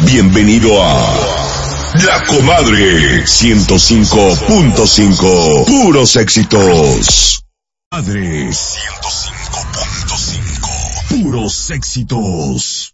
Bienvenido a La Comadre 105.5. Puros éxitos. Madre 105.5. Puros éxitos.